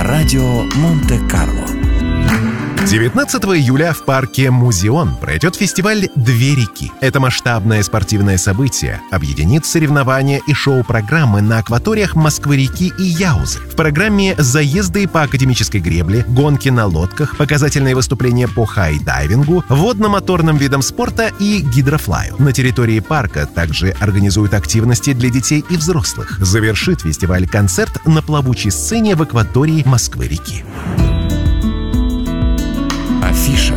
Радио Монте-Карло. 19 июля в парке «Музеон» пройдет фестиваль «Две реки». Это масштабное спортивное событие объединит соревнования и шоу-программы на акваториях Москвы-реки и Яузы. В программе заезды по академической гребле, гонки на лодках, показательные выступления по хай-дайвингу, водно-моторным видам спорта и гидрофлаю. На территории парка также организуют активности для детей и взрослых. Завершит фестиваль концерт на плавучей сцене в акватории Москвы-реки. Афиша.